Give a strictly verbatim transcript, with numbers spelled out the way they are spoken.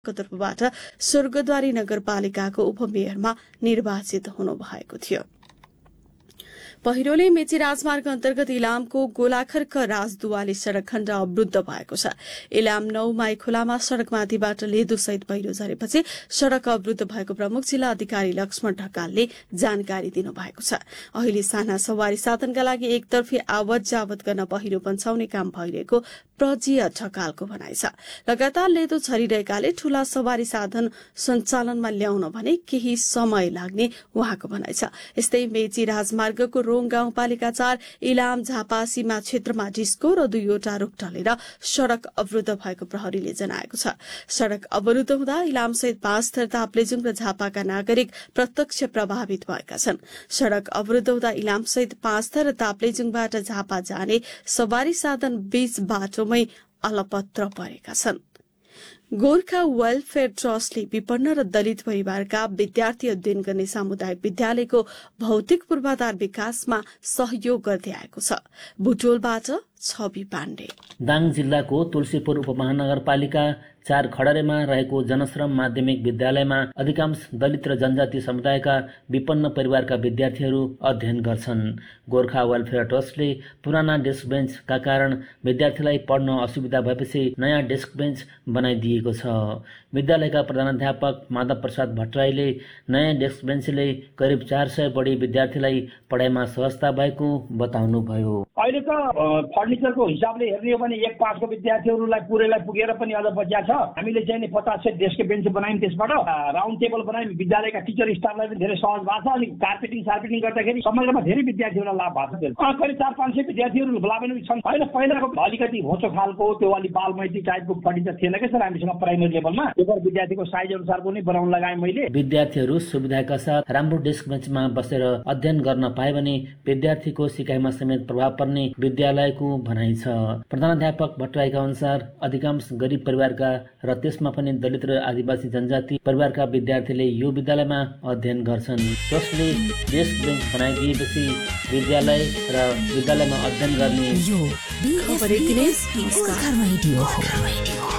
तर्फबाट स्वर्गद्वारी नगरपालिकाको उपमेयरमा निर्वाचित हुनुभएको थियो। पहिरोले मेची राजमार्ग अन्तर्गत इलामको गोलाखर्क राजदुवाली सड़क खण्ड अवरुद्ध भएको छ। इलाम नौ माई खोलामा सड़कमाथिबाट लेदो सहित पहिरो झरेपछि सड़क अवरुद्ध भएको प्रमुख जिल्ला अधिकारी लक्ष्मण ढकालले जानकारी दिनुभएको छ। अहिले साना सवारी साधनका लागि एकतर्फी आवत जावत गर्न पहिरो बन्छाउने काम भइरहेको प्रजीय ढकालको भनाइ छ। लगातार लेदो झरिरहेकाले ठूला सवारी साधन सञ्चालनमा ल्याउन भने केही समय लाग्ने उहाँको भनाइ छ। यस्तै मेची राजमार्गको रोङ गाउँपालिका चार इलाम झापा सीमा क्षेत्रमा डिस्को र दुईवटा रुख ढलेर सड़क अवरुद्ध भएको प्रहरीले जनाएको छ। सड़क अवरुद्ध हुँदा इलाम सहित पाँच थर ताप्लेजुङ र झापाका नागरिक प्रत्यक्ष प्रभावित भएका छन्। सड़क अवरुद्ध हुँदा इलाम सहित पाँच थर ताप्लेजुङबाट झापा जाने सवारी साधन बीच बाटोमै अलपत्र परेका छन्। गोर्खा वेलफेयर ट्रस्टले विपन्न र दलित परिवारका विद्यार्थी अध्ययन गर्ने सामुदायिक विद्यालयको भौतिक पूर्वाधार विकासमा सहयोग गर्दै आएको छ। बुटोलबाट छवि पाण्डे। दाङ जिल्लाको तुलसीपुर उपमहानगरपालिका चार खडरेमा रहेको जनश्रम माध्यमिक विद्यालयमा अधिकांश दलित र जनजाति समुदायका विपन्न परिवारका विद्यार्थीहरू अध्ययन गर्छन्। गोर्खा वेलफेयर ट्रस्टले पुराना डेस्क बेन्चका कारण विद्यार्थीलाई पढ्न असुविधा भएपछि नयाँ डेस्क बेन्च बनाइदिएको छ। विद्यालयका प्रधानाध्यापक माधव प्रसाद भट्टराईले नयाँ डेस्क बेन्चले करिब चार सय बढी विद्यार्थीलाई पढाइमा सहजता भएको बताउनुभयो। अहिले त फर्निचरको हिसाबले हेर्ने हो भने एक पाँचको विद्यार्थीहरूलाई पुरैलाई पुगेर पनि अझ बचिया छ। हामीले चाहिँ पचास सय डेस्क बेन्च बनायौँ, त्यसबाट राउन्ड टेबल बनायौँ। विद्यालयका टिचर स्टाफलाई पनि धेरै सहज भएको छ। अनि कार्पेटिङ सार्पेटिङ गर्दाखेरि समग्रमा धेरै विद्यार्थीहरूलाई लाभ भएको छ। करिब चार पाँच सय विद्यार्थीहरू लाभान्वित छन्। होइन पहिलाको अलिकति होचो खालको त्यो अलिक बालमैती टाइपको फर्निचर थिएन क्या सर हामीसँग प्राइमरी लेभलमा। त्यो विद्यार्थीको साइज अनुसारको नै बनाउन लगाएँ मैले। विद्यार्थीहरू सुविधाका साथ राम्रो डेस्क बेन्चमा बसेर अध्ययन गर्न पाए भने विद्यार्थीको सिकाइमा समेत प्रभाव पर्ने विद्यालयको भनाइ छ। प्रधानाध्यापक भट्टराईका अनुसार अधिकांश गरिब परिवारका र त्यसमा पनि दलित र आदिवासी जनजाति परिवारका विद्यार्थीले यो विद्यालयमा अध्ययन गर्छन्। जसले डेस्क बेन्च बनाइदिएपछि विद्यालय र विद्यालयमा अध्ययन गर्ने